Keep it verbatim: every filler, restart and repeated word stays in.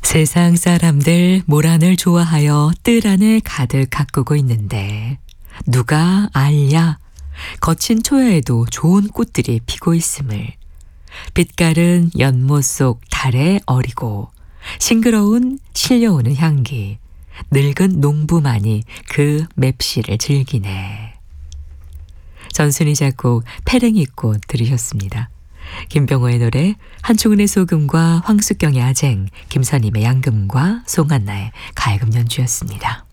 세상 사람들 모란을 좋아하여 뜰 안에 가득 가꾸고 있는데 누가 알랴 거친 초야에도 좋은 꽃들이 피고 있음을. 빛깔은 연못 속 달에 어리고 싱그러운 실려오는 향기, 늙은 농부만이 그 맵시를 즐기네. 전순이 작곡 페랭이꽃 들으셨습니다. 김병호의 노래, 한충은의 소금과 황숙경의 아쟁, 김선임의 양금과 송한나의 가야금 연주였습니다.